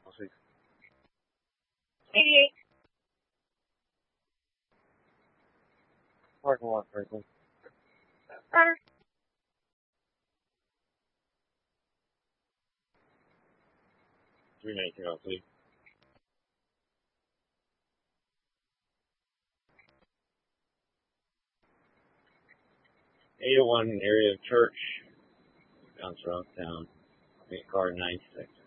88. Parking lot, Franklin. Roger. 319, please. '801 area of Church, bounce around town. Car 96.